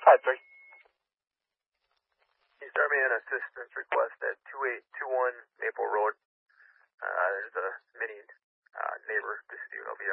5-3. East Army and assistance request at 2821 Maple Road. There's a mini neighbor dispute. I'll be